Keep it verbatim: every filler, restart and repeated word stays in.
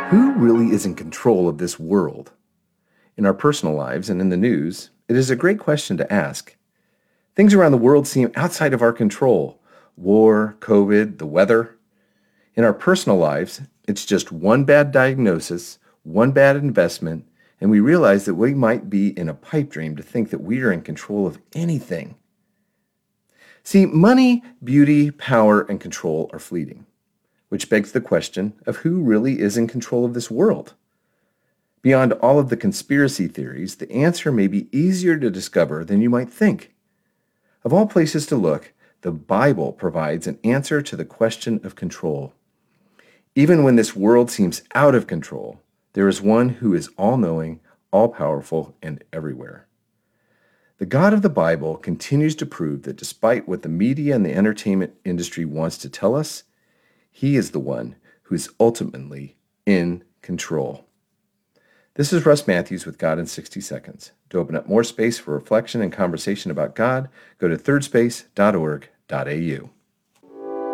Who really is in control of this world? In our personal lives and in the news, it is a great question to ask. Things around the world seem outside of our control. War, COVID, the weather. In our personal lives, it's just one bad diagnosis, one bad investment, and we realize that we might be in a pipe dream to think that we are in control of anything. See, money, beauty, power, and control are fleeting, which begs the question of who really is in control of this world. Beyond all of the conspiracy theories, the answer may be easier to discover than you might think. Of all places to look, the Bible provides an answer to the question of control. Even when this world seems out of control, there is one who is all-knowing, all-powerful, and everywhere. The God of the Bible continues to prove that despite what the media and the entertainment industry wants to tell us, He is the one who is ultimately in control. This is Russ Matthews with God in sixty seconds. To open up more space for reflection and conversation about God, go to third space dot org dot a u.